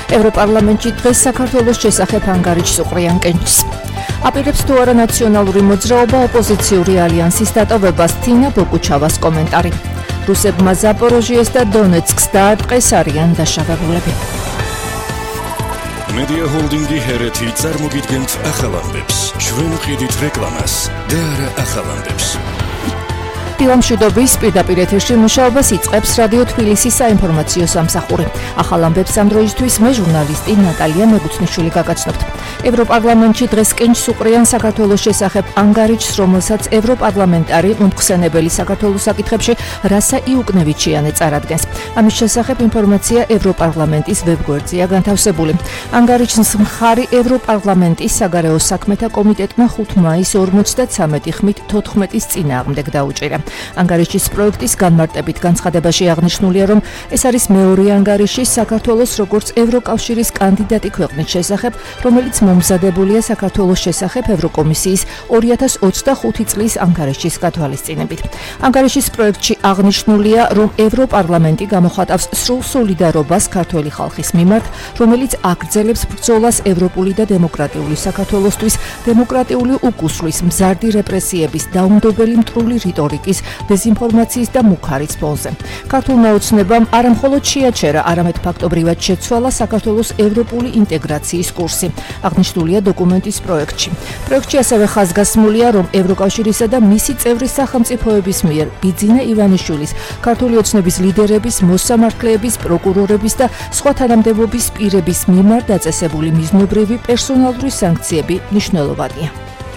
ევროპარლამენტში დღეს საქართველოს შესახებ ანგარიშს უყრიან კენჭს. აპირებს თუ არა ნაციონალური მოძრაობა ოპოზიციური ალიანსის დატოვებას თინა ბოკუჩავას კომენტარი. რუსებმა ზაპოროჟიეს და დონეცკს დაარტყეს არიან დაშავებულები. Media Holding-ი ჰერეთი წარმოგიდგენთ ახალ ამბებს. ჩვენ ვყიდით რეკლამას და არა ახალ ამბებს. ფილმშვიდობის პირდაპირ ეთერში მუშაობას იწყებს რადიო თბილისის საინფორმაციო სამსახური. ახალ ამბებს ამ დროისთვის მე ჟურნალისტი ნატალია მეგუთნიშვილი გაგაცნობთ. ევროპარლამენტში დღეს კენჭს უყრიან საქართველოს შესახებ ანგარიშს, რომელსაც ევროპარლამენტარი უმხსენებელი საქართველოს საკითხებში რასა იუკნევიჩიანი წარადგენს. ამის შესახებ ინფორმაცია ევროპარლამენტის ვებგვერდზეა განთავსებული. ანგარიშის მხარი ევროპარლამენტის საგარეო საქმეთა კომიტეტმა 5 მაისს 53 ხმით 14-ის წინააღმდეგ დაუჭირა. ანგარიშის პროექტის განმარტებით განცხადებაში აღნიშნულია, რომ ეს არის მეორე ანგარიში საქართველოს როგორც ევროკავშირის კანდიდატი ქვეყნის შესახებ, რომელიც მომზადებულია საქართველოს შესახებ ევროკომისიის 2025 წლის ანგარიშის გათვალისწინებით. ანგარიშის პროექტში აღნიშნულია, რომ ევროპარლამენტი გამოხატავს სრულ სოლიდარობას ქართველი ხალხის მიმართ, რომელიც აგრძელებს ბრძოლას ევროპული და დემოკრატიული საქართველოსთვის, დემოკრატიული უკუსვლის, მზარდი რეპრესიების, დაუნდობელი მტრული რიტორიკის, დეზინფორმაციის და მუქარის ფონზე. ქართულმა ოცნებამ არა მხოლოდ შეაჩერა, არამედ ფაქტობრივად შეცვალა საქართველოს ევროპული ინტეგრაციის კურსი. აღნიშნულია დოკუმენტის პროექტში. პროექტში ასევე ხაზგასმულია, რომ ევროკავშირისა და მისი წევრი სახელმწიფოების მიერ ბიძინა ივანიშვილის, ქართული ოცნების ლიდერების, მოსამართლეების, პროკურორების და სხვა თანამდებობის პირების მიმართ დაწესებული მიზნობრივი პერსონალური სანქციები მნიშვნელოვანია.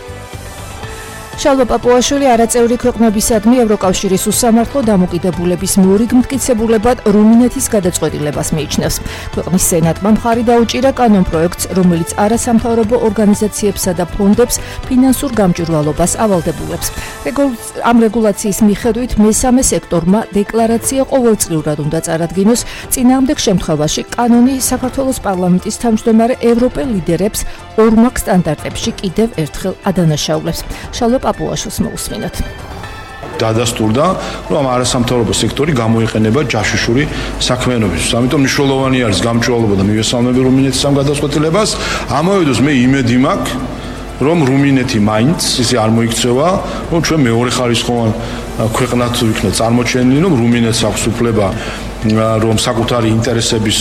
შალვა პაპუაშვილი არაწევრი ქვეყნებისადმი ევროკავშირის უსამართლო დამოკიდებულების მორიგ მტკიცებულებად რუმინეთის გადაწყვეტილებას მიიჩნევს. ქვეყნის სენატმა მხარი დაუჭირა კანონპროექტს, რომელიც არასამთავრობო ორგანიზაციებსა და ფონდებს ფინანსურ გამჭვირვალობას ავალდებულებს. ამ რეგულაციის მიხედვით მესამე სექტორმა დეკლარაცია ყოველწლიურად უნდა წარადგინოს, წინააღმდეგ შემთხვევაში კანონი საქართველოს პარლამენტის თავმჯდომარე ევროპელ ლიდერებს ორმაგ სტანდარტებში კიდევ ერთხელ ადანაშაულებს. შალვა პაპუაშვილს მოусმინოთ. დადასტურდა, რომ არასამთავრობო სექტორი გამოიყენება ჯაშუშური საქმიანობისთვის. ამიტომ მნიშვნელოვანი არის გამჭვირვალობა და მივესალმები რუმინეთის ამ გადაწყვეტილებას. ამავე დროს მე იმედი მაქვს, რომ რუმინეთი მაინც ისე არ მოიქცევა, რომ ჩვენ მეორე ხარისხოვან ქვეყნად ვიქნა წარმოჩენილი, რომ რუმინეთს აქვს უფლება რომ საკუთარი ინტერესების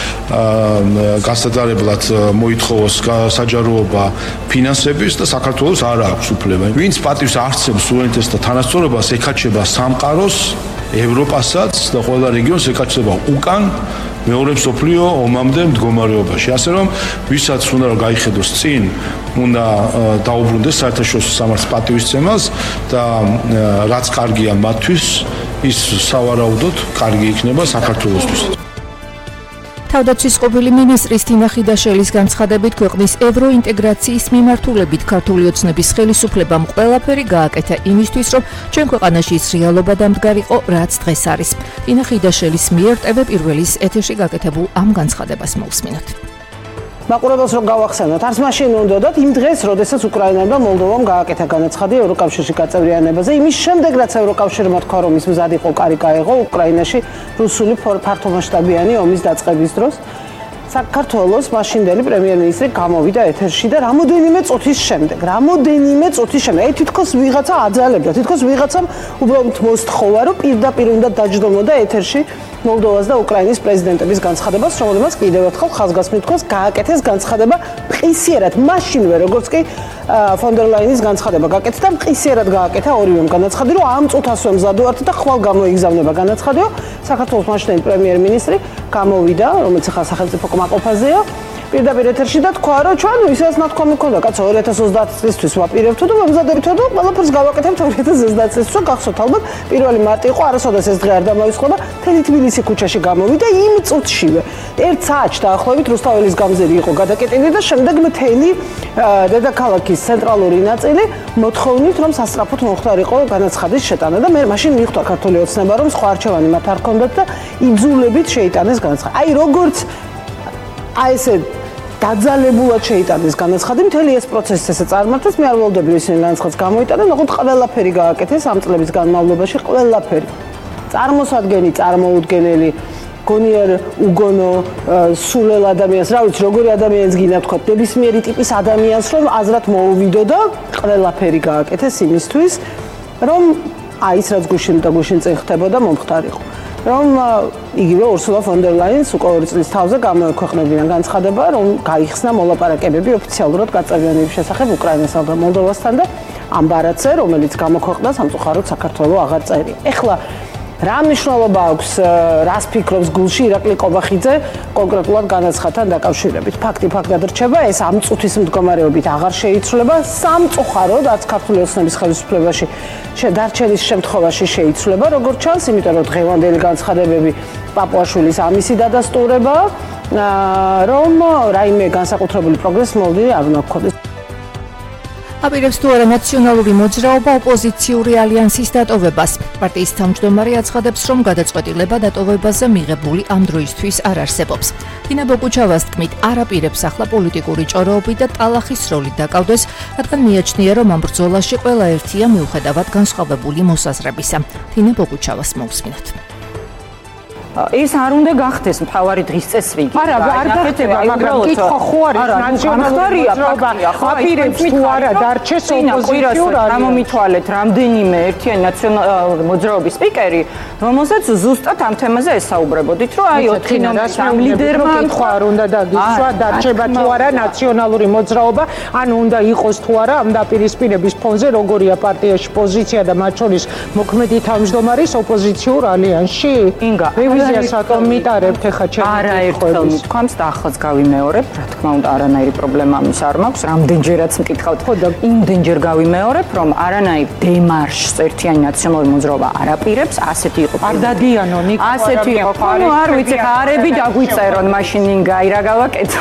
გასადარებლად მოითხოვოს საჯაროობა ფინანსების და საქართველოს არ აქვს უფლება. ვინც პატივს არცემს სუვერენიტეტს და თანასწორობას, ეკაჩება სამყაროს, ევროპასაც და ყველა რეგიონს ეკაჩება უკან მეორე მსოფლიო ომამდე მდგომარეობაში. ასე რომ ვისაც უნდა რომ გაიხედოს წინ, უნდა დაუბრუნდეს საერთაშორისო სამართლის პატივისცემას და რაც კარგია მათთვის, ის სავარაუდოდ კარგი იქნება საქართველოსთვის. თავდაცვის ყოფილი მინისტრის თინა ხიდაშელის განცხადებით, ქვეყნის ევროინტეგრაციის მიმართულებით ქართული ოცნების ხელისუფლებამ ყველაფერი გააკეთა იმისთვის, რომ ჩვენ ქვეყანაში ის რეალობა დამდგარიყო, რაც დღეს არის. თინა ხიდაშელის მიერ ტვ1-ის ეთერში გაკეთებულ ამ განცხადებას მოусმინოთ. მაყურებელს რომ გავახსენოთ, არც მაშინ უნდათ იმ დღეს, როდესაც უკრაინამ და მოლდოვამ გააკეთა განაცხადი ევროკავშირში გაწევრიანებაზე, იმის შემდეგ, რაც ევროკავშირმა თქვა, რომ ის მზად იყო კარი გაეღო უკრაინაში რუსული ფართომასშტაბიანი ომის დაწყების დროს, საქართველოს მაშინდელი პრემიერ-მინისტრი გამოვიდა ეთერში და რამოდენიმე წუთის შემდეგ, აი თითქოს ვიღაცა აძალებდა, თითქოს ვიღაცამ უბრალოდ მოსთხოვა, რომ პირდაპირ უნდა დაჯდომოდა ეთერში მოლდოვას და უკრაინის პრეზიდენტების განცხადებას, რომელმაც კიდევ ერთხელ ხაზგასმით თქოს გააკეთეს განცხადება მყისიერად, მაშინვე როგორც კი ფონ დერ ლაინის განცხადება გააკეთა და მყისიერად გააკეთა ორივემ განაცხადი, რომ ამ წუთასვე მზად ვართ და ხვალ გამოიგზავნება განაცხადიო. საქართველოს მაშინდელი პრემიერ-მინისტრი გამოვიდა, რომელიც ახლა სახელმწიფო კმაყოფაზეა, პირდაპირ ეთერში და თქვა, რომ ჩვენ ისეც ნათქვამი ქონდა, კაცო 2030 წლისთვის ვაპირებთო და მომზადებთო და ყველაფერს გავაკეთებთ 2030 წლისთვის. გახსოვთ ალბათ, 1 მარტი იყო, არასოდეს ეს დღე არ დამოისხება, მთელი თბილისი ქუჩაში გამოვიდა იმ წუთშივე. 1 საათში დაახლოებით რუსთაველის გამზირი იყო გადაკეტილი და შემდეგ მთელი დედაქალაქის ცენტრალური ნაწილი მოთხოვნით, რომ სასწრაფოდ მომხდარიყო განაცხადის შეტანა და მე მაშინ მიხვდა ქართული ოცნება, რომ სხვა არჩევანი მათ არ ჰქონდათ და იძულებით შეიტანეს განაცხადი. აი როგორც აი ესე დაძალებულად შეიტანეს განაცხადი, მთელი ეს პროცესი ესე წარმართეს, მე არ ველოდები ისინი განაცხადს გამოიტანენ, ოღონდ ყველაფერი გააკეთეს ამ წლების განმავლობაში, ყველაფერი. წარმოსადგენელი, წარმოუდგენელი გონიერ უგონო სულელ ადამიანს, რა ვიცი, როგორი ადამიანს გინდა თქვა, ნებისმიერი ტიპის ადამიანს, რომ აზრად მოუვიდო და ყველაფერი გააკეთეს იმისთვის, რომ აი ის რაც გუშინ და გუშინ წინ ხდებოდა მომხდარიყო. რომ იგივე ურსულა ფონ დერ ლაინს უკვე 2 წლის თავზე გამოექვეყნებინა განცხადება, რომ გაიხსნა მოლაპარაკებები ოფიციალურად გაწევრიანების შესახებ უკრაინასა და მოლდოვასთან და ამ ბარათზე, რომელიც გამოქვეყნდა სამწუხაროდ საქართველოს აღარ წერია. ეხლა რა მნიშვნელობა აქვს, რას ფიქრობს გულში ირაკლი ყობახიძე კონკრეტულად განაცხადთან დაკავშირებით? ფაქტი ფაქტად რჩება, ეს ამ წუთის მდგომარეობით აღარ შეიცვლება, სამწუხაროდ არც ქართული ოცნების ხელისუფლებაში დარჩენის შემთხვევაში შეიცვლება, როგორც ჩანს, იმიტომ რომ დღევანდელი განცხადებები პაპუაშვილის ამისი დადასტურება, რომ რაიმე განსაკუთრებული პროგრესი მოლოდინი არ უნდა გქონდეს. აპირებს თუ არა ნაციონალური მოძრაობა ოპოზიციური ალიანსის დატოვებას. პარტიის თავმჯდომარე აცხადებს, რომ გადაწყვეტილება დატოვებაზე მიღებული ამ დროისთვის არ არსებობს. თინა ბოგუჩავას თქმით, არ აპირებს ახლა პოლიტიკური ჭოროობით და ტალახის როლით დაკავდეს, რადგან მიაჩნია, რომ ამ ბრძოლაში ყველა ერთია მიუხედავად განსხვავებული მოსაზრებისა. თინა ბოგუჩავას მოვსმინოთ. ეს არ უნდა გახდეს მთავარი დღის წესრიგი. არა, არ გახდება, მაგრამ კითხვა ხო არის ნაციონალური მოძრაობა. აპირებს თუ არა დარჩეს ოპოზიციურ გამომითვალეთ რამდენიმე ერთიანი ნაციონალური მოძრაობის სპიკერი, რომელსაც ზუსტად ამ თემაზე ესაუბრებოდით, რომ აი 4 ნომრის ამ ლიდერმა კითხვა არ უნდა დაგისვა, დარჩება თუ არა ნაციონალური მოძრაობა, ანუ უნდა იყოს თუ არა ამ დაპირისპირების ფონზე, როგორია პარტიაში პოზიცია და მათ შორის მოქმედი თავმჯდომარის ოპოზიციურ ალიანსში? ინგა რევიზიას რატომ მიტარებთ ახლა ჩემს არაერთხელ მithქვამს და ახლაც გავიმეორებ, რა თქმა უნდა, არანაირი პრობლემა ამის არ მაქვს, რამდენჯერაც მკითხავთ, იმდენჯერ გავიმეორებ, რომ არანაირ დემარშს ერთიანი ნაციონალური მოძრაობა არ აპირებს, ასეთი იყო. არ დადიანო ნიკო, ასეთი იყო. ნუ არ ვიცი, ხარები დაგვიწერონ, მაშინ ინგა რა გავაკეთო.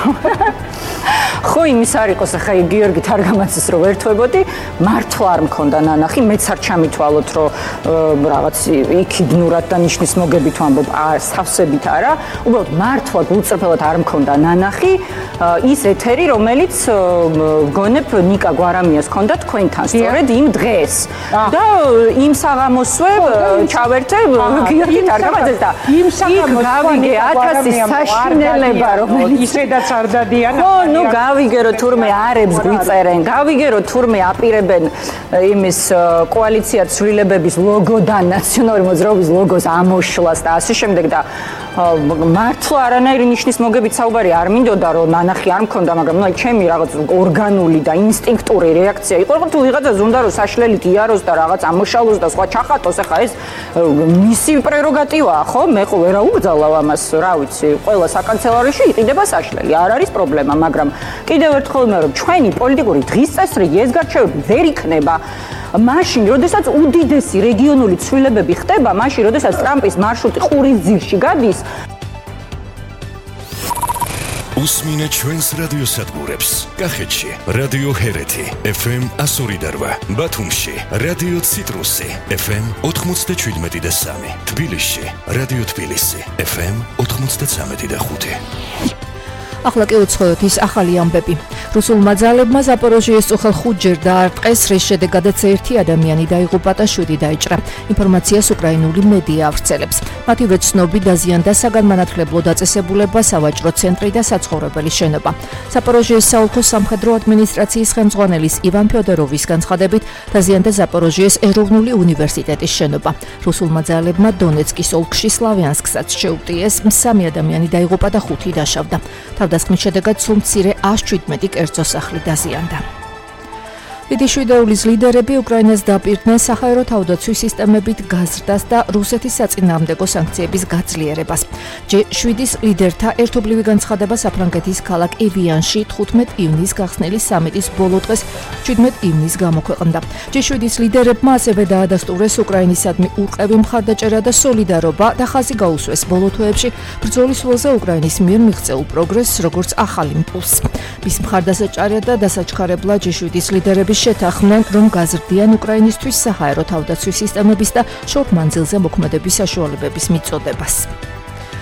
ხო იმის არ იყოს, ახლა გიორგი თარგამაძის რო ვერთვებოდი, მართლა არ მქონდა ნანახი, მეც არ ჩამითვალოთ, რომ რაღაც იქიდნურად და ნიშნის მოგებით ვამბობ, სავსებით არა, უბრალოდ მართლა გულწრფელად არ მქონდა ნანახი, ის ეთერი, რომელიც გონებ ნიკა გვარამიას ჰქონდა თქვენთან, სწორედ იმ დღეს. და იმ საღამოსვე ჩავერთე გიორგი თარგამაძეს და იმ საღამოს გავიგე 1000 საშინელება, რომელიც ისედაც არ დადიანო. ხო, ნუ გავიგე რომ თურმე არებს გვიწერენ, გავიგე რომ თურმე აპირებენ იმის კოალიციად ცვლილებების ლოგოდან ნაციონალური მოძრაობის ლოგოს ამოშლას და ასე შემდეგ და მართლა არანაირი ნიშნის მოგებით საუბარი არ მინდოდა რომ ნანახი არ მქონდა, მაგრამ ნუ ჩემი რაღაც ორგანული და ინსტინქტური რეაქცია იყო, რომ თუ ვიღაცას უნდა რომ საშლელით იაროს და რაღაც ამოშალოს და სხვა ჩახატოს, ახლა ეს მისი პრეროგატივაა, ხო? მე ხო ვერა უბრძალავ ამას, რა ვიცი, ყველა საკანცელარიაში იყიდება საშლელი, არ არის პრობლემა, მაგრამ კიდევ ერთხელ ვიმეორებ, რომ ჩვენი პოლიტიკური დღის წესრიგი ეს გარჩევები ვერ იქნება მაშინ, როდესაც უდიდესი რეგიონული ცვლილებები ხდება, მაშინ, როდესაც ტრამპის მარშრუტი ყურის ძირში გადის. უსმინეთ ჩვენს რადიოსადგურებს. კახეთში რადიო ჰერეთი FM 102.8, ბათუმში რადიო ციტრუსი FM 97.3, თბილისში რადიო თბილისი FM 93.5. ახლა კი უცხოეთ ის ახალი ამბები. რუსულმა ძალებმა ზაპოროჟიეს წუხელ 5-ჯერ დაარტყეს, რის შედეგადაც 1 ადამიანი დაიღუპა და 7 დაიჭრა. ინფორმაციას უკრაინული მედია ავრცელებს. მათივე ცნობით დაზიანდა საგანმანათლებლო დაწესებულება, სავაჭრო ცენტრი და საცხოვრებელი შენობა. ზაპოროჟიეს საოლქო სამხედრო ადმინისტრაციის ხელმძღვანელის ივან ფიოდოროვის განცხადებით, დაზიანდა ზაპოროჟიეს ეროვნული უნივერსიტეტის შენობა. რუსულმა ძალებმა დონეცკის ოლქში სლავიანსკსაც შეუტიეს, 3 ადამიანი დაიღუპა და 5 დაშავდა. თავდასხმის შედეგად სულ მცირე 117 კერძოსახლი დაზიანდა. დიდი შვიდეულის ლიდერები უკრაინას დაპირდნენ საჰაერო თავდაცვის სისტემებით გაზრდას და რუსეთის საწინააღმდეგო სანქციების გაძლიერებას. G7-ის ლიდერთა ერთობლივი განცხადება საფრანგეთის ქალაქ ევიანში 15 ივნის გახსნილი სამიტის ბოლო დღეს 17 ივნის გამოქვეყნდა. G7-ის ლიდერებმა ასევე დაადასტურეს უკრაინისადმი ურყევი მხარდაჭერა და სოლიდარობა და ხაზი გაუსვეს ბოლო თვეებში ბრძოლის ველზე უკრაინის მიერ მიღწეულ პროგრესს როგორც ახალ იმპულსს. მის მხარდასაჭერად და დასაჩქარებლად G7-ის ლიდერები შეთანხმდნენ, რომ გაზრდიან უკრაინისთვის საჰაერო თავდაცვის სისტემების და შორტ მანძილზე მოქმედების საშუალებების მიწოდებას.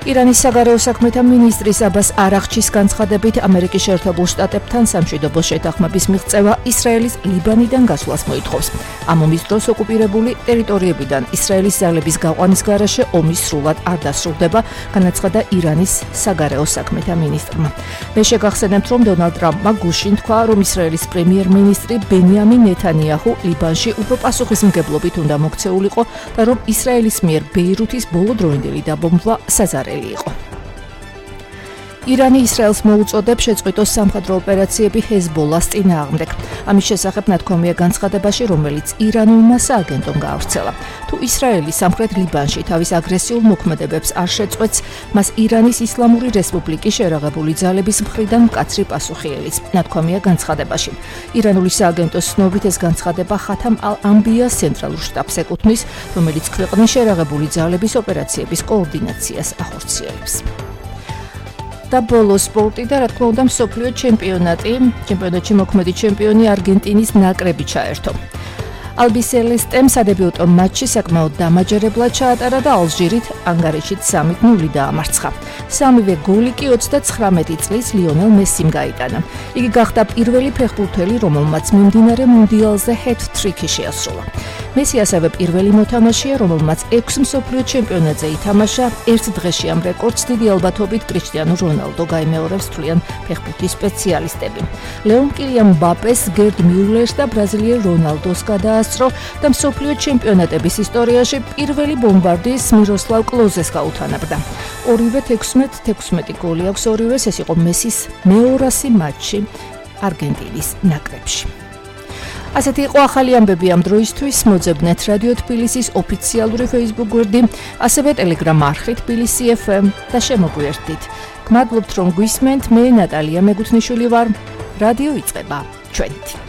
ირანის საგარეო საქმეთა მინისტრის აბას არაღჩის განცხადებით ამერიკის შეერთებულ შტატებთან სამშვიდობო შეთანხმების მიღწევა ისრაელის ლიბანიდან გასვლას მოითხოვს. ამ ომის დროს ოკუპირებული ტერიტორიებიდან ისრაელის ძალების გაყვანის გარეშე ომი სრულად არ დასრულდება, განაცხადა ირანის საგარეო საქმეთა მინისტრმა. მე შეგახსენებთ, რომ დონალდ ტრამპმა გუშინ თქვა, რომ ისრაელის პრემიერ-მინისტრი ბენიამინ ნეთანიაჰუ ლიბანში უფრო პასუხისმგებლობით უნდა მოქცეულიყო და რომ ისრაელის მიერ ბეირუთის ბოლოდროინდელი დაბომბვა საზარელი იყო. ირანი ისრაელს მოუწოდებს შეწყვიტოს სამხედრო ოპერაციები ჰეზბოლას წინააღმდეგ. ამის შესახებ ნათქვამია განცხადებაში, რომელიც ირანულმა სააგენტომ გაავრცელა. თუ ისრაელი სამხრეთ ლიბანში თავის აგრესიულ მოქმედებებს არ შეწყვეტს, მას ირანის ისლამური რესპუბლიკის შერაღებული ძალების მხრიდან მკაცრი პასუხი ელის. ნათქვამია განცხადებაში. ირანული სააგენტოს ცნობით ეს განცხადება ხათამ ალ-ამბიას ცენტრალურ შტაბს ეკუთვნის, რომელიც ქვეყნის შერაღებული ძალების ოპერაციების კოორდინაციას ახორციელებს. და ბოლო სპორტი და რა თქმა უნდა მსოფლიო ჩემპიონატში მოქმედი ჩემპიონი არგენტინის ნაკრები ჩაერთო. ალბისელესტემ სადებიუტო მატჩი საკმაოდ დამაჯერებლად ჩაატარა და ალჟირით ანგარიშით 3-0 დაამარცხა. სამივე გოლი კი 39 წლის ლიონელ მესიმ გაიტანა. იგი გახდა პირველი ფეხბურთელი, რომელმაც მიმდინარე მუნდიალზე ჰეტ-ტრიკი შეასრულა. მესი ასევე პირველი მოთამაშეა, რომელმაც 6 მსოფლიო ჩემპიონატზე ითამაშა. ერთ დღეში ამ რეკორდს დიდი ალბათობით კრიშტიანო რონალდო გაიმეორებს, თვლიან ფეხბურთის სპეციალისტები. ლეონ კილიან მბაპეს, გერდ მიულერს და ბრაზილიელ რონალდოს გადაასწრო და მსოფლიო ჩემპიონატების ისტორიაში პირველი ბომბარდის მიროსლავ კლოზეს გაუთანაბრდა. ორივე 16 გოლი აქვს ორივეს, ეს იყო მესის მე-200 მატჩი არგენტინის ნაკრებში. ასეთი იყო ახალი ამბები ამ დროისთვის. მოძებნეთ რადიო თბილისის ოფიციალური Facebook გვერდი, ასევე Telegram არხი თბილისი FM და შემოგვიერთდით. გმადლობთ რომ გვისმენთ. მე ნატალია მეგუთნიშვილი ვარ. რადიო იწყება ჩვენით.